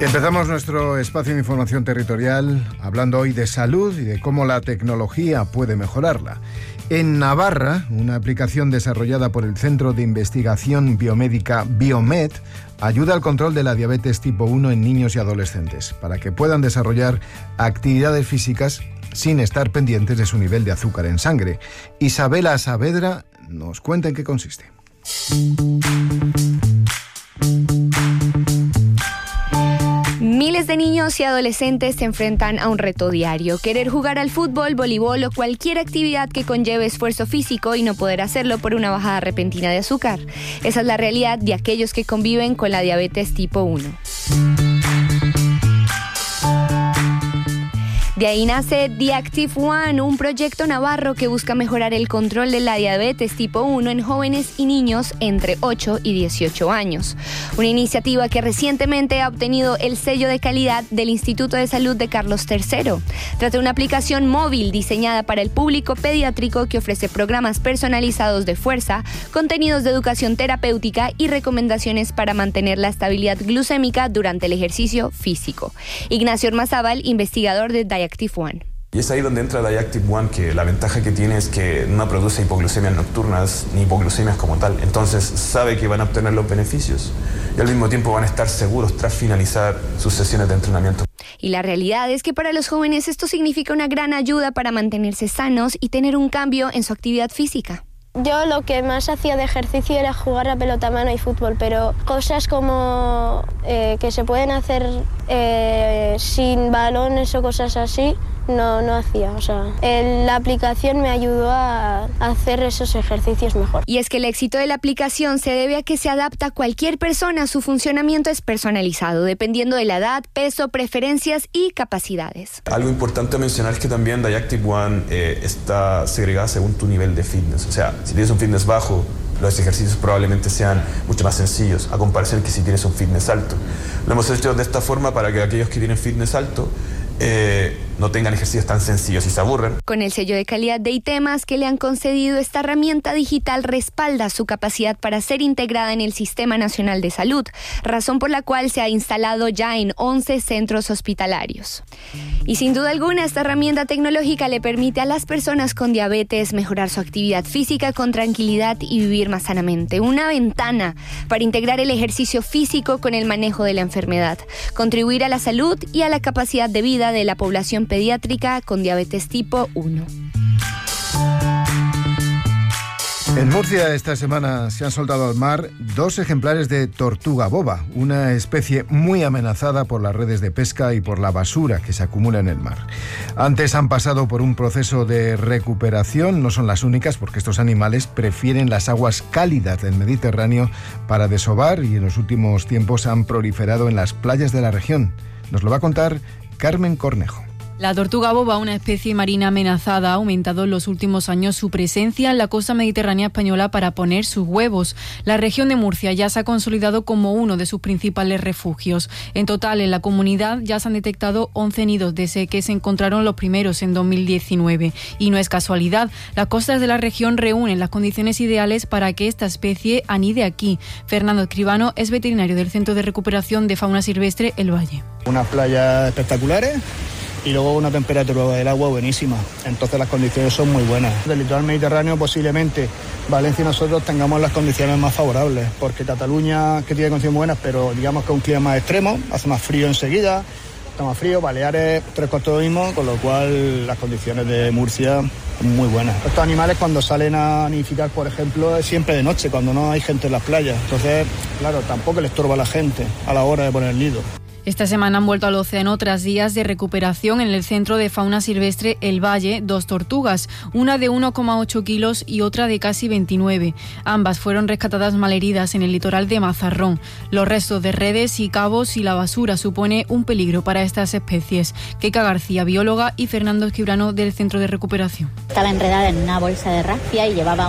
Empezamos nuestro espacio de información territorial hablando hoy de salud y de cómo la tecnología puede mejorarla. En Navarra, una aplicación desarrollada por el Centro de Investigación Biomédica Biomed ayuda al control de la diabetes tipo 1 en niños y adolescentes para que puedan desarrollar actividades físicas sin estar pendientes de su nivel de azúcar en sangre. Isabela Saavedra nos cuenta en qué consiste. Miles de niños y adolescentes se enfrentan a un reto diario: querer jugar al fútbol, voleibol o cualquier actividad que conlleve esfuerzo físico y no poder hacerlo por una bajada repentina de azúcar. Esa es la realidad de aquellos que conviven con la diabetes tipo 1. De ahí nace The Active One, un proyecto navarro que busca mejorar el control de la diabetes tipo 1 en jóvenes y niños entre 8 y 18 años. Una iniciativa que recientemente ha obtenido el sello de calidad del Instituto de Salud de Carlos III. Trata de una aplicación móvil diseñada para el público pediátrico que ofrece programas personalizados de fuerza, contenidos de educación terapéutica y recomendaciones para mantener la estabilidad glucémica durante el ejercicio físico. Ignacio Ormazábal, investigador de The Active One. Y es ahí donde entra la Active One, que la ventaja que tiene es que no produce hipoglucemias nocturnas ni hipoglucemias como tal. Entonces sabe que van a obtener los beneficios y al mismo tiempo van a estar seguros tras finalizar sus sesiones de entrenamiento. Y la realidad es que para los jóvenes esto significa una gran ayuda para mantenerse sanos y tener un cambio en su actividad física. Yo lo que más hacía de ejercicio era jugar a pelota a mano y fútbol, pero cosas como que se pueden hacer sin balones o cosas así, no hacía. O sea, la aplicación me ayudó a hacer esos ejercicios mejor. Y es que el éxito de la aplicación se debe a que se adapta a cualquier persona. Su funcionamiento es personalizado, dependiendo de la edad, peso, preferencias y capacidades. Algo importante a mencionar es que también The Active One está segregada según tu nivel de fitness. O sea, si tienes un fitness bajo, los ejercicios probablemente sean mucho más sencillos a comparación que si tienes un fitness alto. Lo hemos hecho de esta forma para que aquellos que tienen fitness alto no tengan ejercicios tan sencillos y se aburren. Con el sello de calidad de ITEMAS que le han concedido, esta herramienta digital respalda su capacidad para ser integrada en el Sistema Nacional de Salud, razón por la cual se ha instalado ya en 11 centros hospitalarios. Y sin duda alguna, esta herramienta tecnológica le permite a las personas con diabetes mejorar su actividad física con tranquilidad y vivir más sanamente. Una ventana para integrar el ejercicio físico con el manejo de la enfermedad, contribuir a la salud y a la capacidad de vida de la población pediátrica con diabetes tipo 1. En Murcia esta semana se han soltado al mar 2 ejemplares de tortuga boba, una especie muy amenazada por las redes de pesca y por la basura que se acumula en el mar. Antes han pasado por un proceso de recuperación, no son las únicas porque estos animales prefieren las aguas cálidas del Mediterráneo para desovar y en los últimos tiempos han proliferado en las playas de la región. Nos lo va a contar Carmen Cornejo. La tortuga boba, una especie marina amenazada, ha aumentado en los últimos años su presencia en la costa mediterránea española para poner sus huevos. La región de Murcia ya se ha consolidado como uno de sus principales refugios. En total, en la comunidad ya se han detectado 11 nidos desde que se encontraron los primeros en 2019. Y no es casualidad, las costas de la región reúnen las condiciones ideales para que esta especie anide aquí. Fernando Escribano es veterinario del Centro de Recuperación de Fauna Silvestre El Valle. Unas playas espectaculares y luego una temperatura del agua buenísima, entonces las condiciones son muy buenas. Del litoral mediterráneo posiblemente Valencia y nosotros tengamos las condiciones más favorables, porque Cataluña, que tiene condiciones buenas, pero digamos que es un clima más extremo, hace más frío enseguida, está más frío, Baleares, 3/4 lo mismo, con lo cual las condiciones de Murcia son muy buenas. Estos animales cuando salen a nidificar, por ejemplo, es siempre de noche, cuando no hay gente en las playas, entonces, claro, tampoco le estorba a la gente a la hora de poner el nido. Esta semana han vuelto al océano tras días de recuperación en el Centro de Fauna Silvestre El Valle 2 tortugas, una de 1,8 kilos y otra de casi 29. Ambas fueron rescatadas malheridas en el litoral de Mazarrón. Los restos de redes y cabos y la basura supone un peligro para estas especies. Keika García, bióloga, y Fernando Esquibrano del Centro de Recuperación. Estaba enredada en una bolsa de rafia y llevaba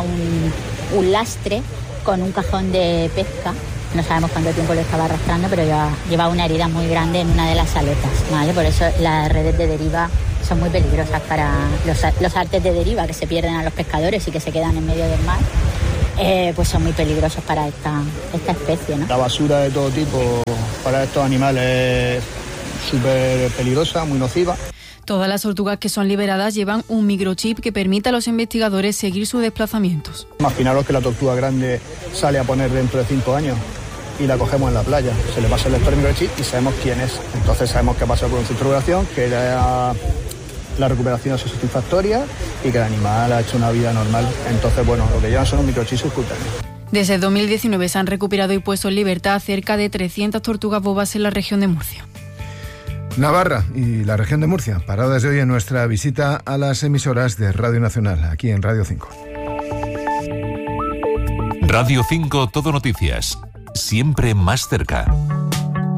un lastre con un cajón de pesca. No sabemos cuánto tiempo lo estaba arrastrando, pero lleva una herida muy grande en una de las aletas, ¿vale? Por eso las redes de deriva son muy peligrosas para los artes de deriva que se pierden a los pescadores y que se quedan en medio del mar. Pues son muy peligrosos para esta especie, ¿no? La basura de todo tipo para estos animales es súper peligrosa, muy nociva. Todas las tortugas que son liberadas llevan un microchip que permite a los investigadores seguir sus desplazamientos. Imaginaros que la tortuga grande sale a poner dentro de 5 años y la cogemos en la playa. Se le pasa el lector microchip y sabemos quién es. Entonces sabemos qué pasa con su recuperación, que la recuperación es satisfactoria y que el animal ha hecho una vida normal. Entonces, bueno, lo que llevan son un microchip subcutáneo. Desde 2019 se han recuperado y puesto en libertad cerca de 300 tortugas bobas en la región de Murcia. Navarra y la región de Murcia, paradas de hoy en nuestra visita a las emisoras de Radio Nacional, aquí en Radio 5. Radio 5 Todo Noticias, siempre más cerca.